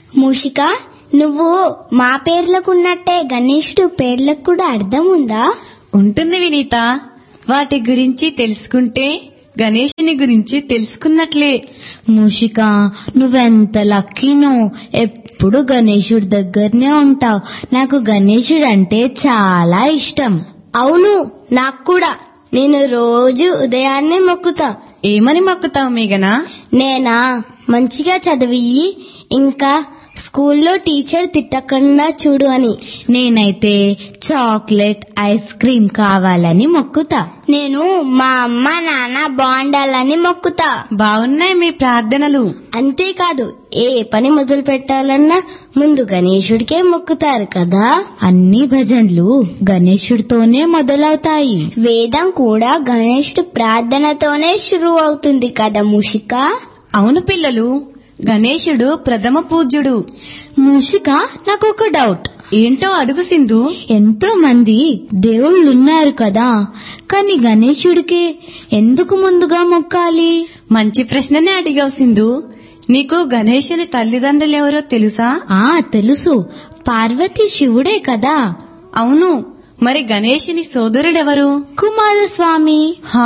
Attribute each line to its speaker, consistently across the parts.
Speaker 1: మూషిక, నువ్వు మా పేర్లకున్నట్టే గణేశుడు పేర్లకు కూడా అర్థం ఉందా?
Speaker 2: ఉంటుంది వినీత. వాటి గురించి తెలుసుకుంటే గణేశుని గురించి తెలుసుకున్నట్లే.
Speaker 3: మూషిక, నువ్వెంత లక్కీనో, ఎప్పుడు గణేశుడి దగ్గరనే ఉంటావు. నాకు గణేశుడు అంటే చాలా ఇష్టం.
Speaker 1: అవును, నాకు కూడా. నేను రోజు ఉదయాన్నే మొక్కుతా.
Speaker 2: ఏమని మొక్కుతావు మేఘనా?
Speaker 1: నేనా, మంచిగా చదివి ఇంకా స్కూల్లో టీచర్ తిట్టకుండా చూడు అని.
Speaker 3: నేనైతే చాక్లెట్, ఐస్ క్రీమ్ కావాలని మొక్కుతా.
Speaker 1: నేను మా అమ్మ నాన్న బాగుండాలని మొక్కుతా.
Speaker 2: బాగున్నాయి మీ ప్రార్థనలు.
Speaker 1: అంతేకాదు, ఏ పని మొదలు పెట్టాలన్నా ముందు గణేశుడికే మొక్కుతారు కదా.
Speaker 3: అన్ని భజనలు గణేశుడితోనే మొదలవుతాయి.
Speaker 1: వేదం కూడా గణేశుడి ప్రార్థనతోనే షురు అవుతుంది కదా మూషిక.
Speaker 2: అవును పిల్లలు, గణేశుడు ప్రథమ పూజ్యుడు.
Speaker 3: మూషిక, నాకొక డౌట్.
Speaker 2: ఏంటో అడుగు సింధు.
Speaker 3: ఎంతో మంది దేవుళ్ళున్నారు కదా, కానీ గణేశుడికి ఎందుకు ముందుగా మొక్కాలి?
Speaker 2: మంచి ప్రశ్ననే అడిగావు సింధు. నీకు గణేశుని తల్లిదండ్రులెవరో తెలుసా?
Speaker 3: తెలుసు. పార్వతి శివుడే కదా.
Speaker 2: అవును. మరి గణేశుని సోదరుడెవరు?
Speaker 3: కుమారస్వామి.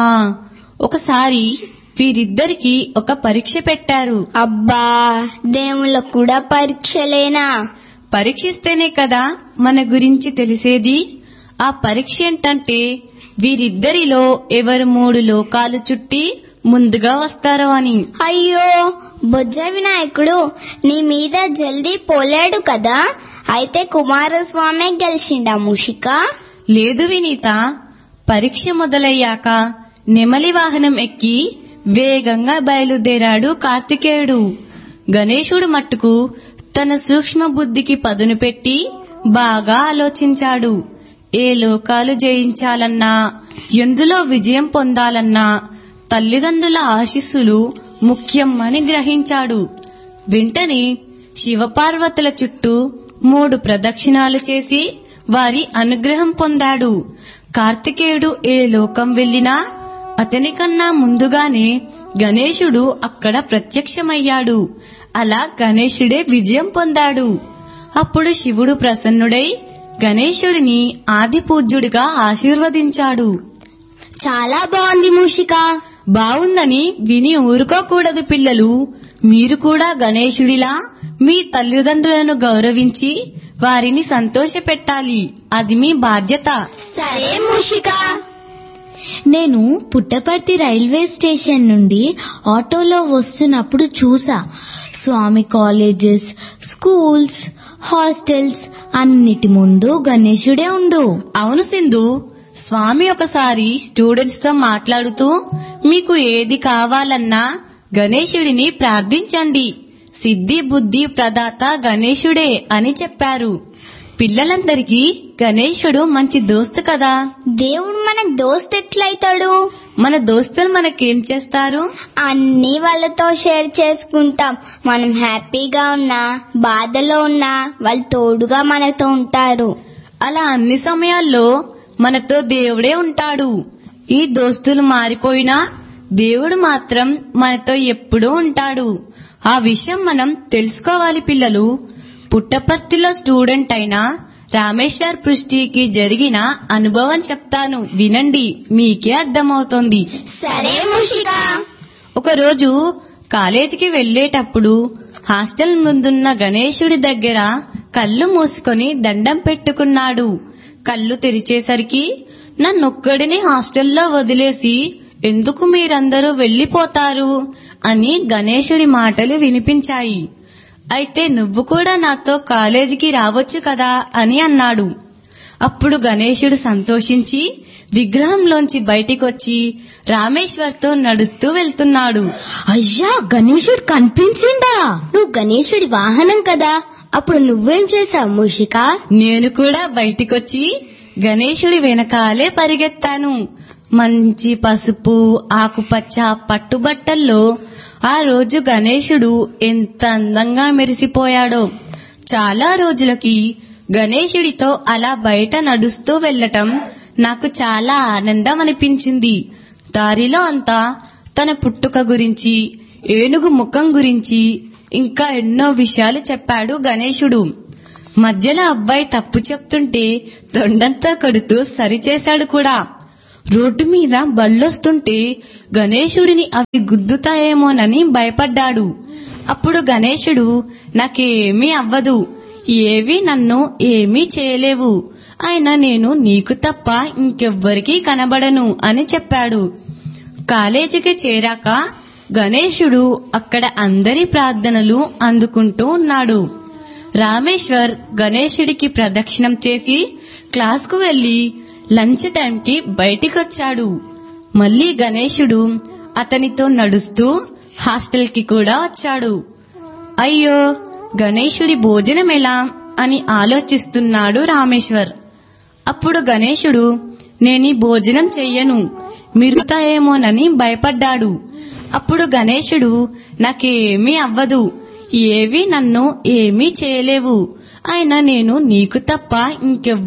Speaker 2: ఒకసారి వీరిద్దరికి ఒక పరీక్ష పెట్టారు.
Speaker 1: అబ్బా, దేవుళ్ళకు కూడా పరీక్షలేనా?
Speaker 2: పరీక్షిస్తేనే కదా మన గురించి తెలిసేది. ఆ పరీక్ష ఏంటంటే వీరిద్దరిలో ఎవరు 3 లోకాలు చుట్టి ముందుగా వస్తారో అని.
Speaker 1: అయ్యో, బొజ్జ వినాయకుడు నీ మీద జల్దీ పోలేడు కదా. అయితే కుమారస్వామి గెలిచిండా మూషిక?
Speaker 2: లేదు వినీత. పరీక్ష మొదలయ్యాక నెమలి వాహనం ఎక్కి వేగంగా బయలుదేరాడు కార్తికేయుడు. గణేశుడు మట్టుకు తన సూక్ష్మ బుద్ధికి పదును పెట్టి బాగా ఆలోచించాడు. ఏ లోకాలు జయించాలన్నా, ఎందులో విజయం పొందాలన్నా తల్లిదండ్రుల ఆశీస్సులు ముఖ్యం అని గ్రహించాడు. వెంటనే శివపార్వతుల చుట్టూ 3 ప్రదక్షిణాలు చేసి వారి అనుగ్రహం పొందాడు. కార్తికేయుడు ఏ లోకం వెళ్లినా అతనికన్నా ముందుగానే గణేశుడు అక్కడ ప్రత్యక్షమయ్యాడు. అలా గణేశుడే విజయం పొందాడు. అప్పుడు శివుడు ప్రసన్నుడై గణేశుడిని ఆది పూజ్యుడిగా ఆశీర్వదించాడు.
Speaker 1: చాలా బాగుంది మూషిక.
Speaker 2: బాగుందని విని ఊరుకోకూడదు పిల్లలు. మీరు కూడా గణేశుడిలా మీ తల్లిదండ్రులను గౌరవించి వారిని సంతోషపెట్టాలి. అది మీ బాధ్యత.
Speaker 1: సరే మూషిక.
Speaker 3: నేను పుట్టపర్తి రైల్వే స్టేషన్ నుండి ఆటోలో వస్తున్నప్పుడు చూసా. స్వామి కాలేజెస్, స్కూల్స్, హాస్టల్స్ అన్నిటి ముందు గణేశుడే ఉండు.
Speaker 2: అవును సింధు. స్వామి ఒకసారి స్టూడెంట్స్ తో మాట్లాడుతూ, మీకు ఏది కావాలన్నా గణేశుడిని ప్రార్థించండి, సిద్ధి బుద్ధి ప్రదాత గణేశుడే అని చెప్పారు. పిల్లలందరికీ గణేశుడు మంచి దోస్తు కదా.
Speaker 1: దేవుడు మనకు దోస్తు ఎట్లయితాడు?
Speaker 2: మన దోస్తులు మనకేం చేస్తారు?
Speaker 1: అన్ని వాళ్ళతో షేర్ చేసుకుంటాం. మనం హ్యాపీగా ఉన్నా, బాధలో ఉన్నా వాళ్ళు తోడుగా మనతో ఉంటారు.
Speaker 2: అలా అన్ని సమయాల్లో మనతో దేవుడే ఉంటాడు. ఈ దోస్తులు మారిపోయినా దేవుడు మాత్రం మనతో ఎప్పుడూ ఉంటాడు. ఆ విషయం మనం తెలుసుకోవాలి పిల్లలు. పుట్టపర్తిలో స్టూడెంట్ అయిన రామేశ్వర్ పృష్టికి జరిగిన అనుభవం చెప్తాను, వినండి, మీకే అర్థమవుతుంది.
Speaker 1: సరే మూషిక.
Speaker 2: ఒకరోజు కాలేజీకి వెళ్లేటప్పుడు హాస్టల్ ముందున్న గణేశుడి దగ్గర కళ్ళు మూసుకొని దండం పెట్టుకున్నాడు. కళ్ళు తెరిచేసరికి నన్నొక్కడిని హాస్టల్లో వదిలేసి ఎందుకు మీరందరూ వెళ్లిపోతారు అని గణేశుడి మాటలు వినిపించాయి. అయితే నువ్వు కూడా నాతో కాలేజీకి రావచ్చు కదా అని అన్నాడు. అప్పుడు గణేశుడు సంతోషించి విగ్రహంలోంచి బయటికొచ్చి రామేశ్వర్తో నడుస్తూ వెళ్తున్నాడు.
Speaker 3: అయ్యా, గణేశుడు కనిపించిందా?
Speaker 1: నువ్వు గణేశుడి వాహనం కదా, అప్పుడు నువ్వేం చేశావు మూషిక?
Speaker 2: నేను కూడా బయటికొచ్చి గణేశుడి వెనకాలే పరిగెత్తాను. మంచి పసుపు ఆకుపచ్చ పట్టుబట్టల్లో ఆ రోజు గణేశుడు ఎంత అందంగా మెరిసిపోయాడో. చాలా రోజులకి గణేశుడితో అలా బయట నడుస్తూ వెళ్లటం నాకు చాలా ఆనందం అనిపించింది. దారిలో అంతా తన పుట్టుక గురించి, ఏనుగు ముఖం గురించి, ఇంకా ఎన్నో విషయాలు చెప్పాడు గణేశుడు. మధ్యలో అబ్బాయి తప్పు చెప్తుంటే తొండంతా కొడుతూ సరిచేశాడు కూడా. రోడ్డు మీద బళ్ళొస్తుంటే గణేశుడిని అవి గుద్దుతాయేమోనని భయపడ్డాడు. అప్పుడు గణేశుడు, నాకేమీ అవ్వదు, ఏవి నన్ను ఏమీ చేయలేవు, అయినా నేను నీకు తప్ప ఇంకెవ్వరికీ కనబడను అని చెప్పాడు. కాలేజీకి చేరాక గణేశుడు అక్కడ అందరి ప్రార్థనలు అందుకుంటూ ఉన్నాడు. రామేశ్వర్ గణేశుడికి ప్రదక్షిణం చేసి క్లాస్కు వెళ్లి లంచ్ టైంకి బయటికొచ్చాడు. మళ్లీ గణేశుడు అతనితో నడుస్తూ హాస్టల్కి కూడా వచ్చాడు. అయ్యో, గణేశుడి భోజనం ఎలా అని ఆలోచిస్తున్నాడు రామేశ్వర్. అప్పుడు గణేశుడు, నేనీ భోజనం చెయ్యను, మిరుగుతాయేమోనని భయపడ్డాడు. అప్పుడు గణేశుడు, నాకేమీ అవ్వదు, ఏవి నన్ను ఏమీ చేయలేవు, అయినా నేను నీకు తప్ప ఇంకెవ్వరికీ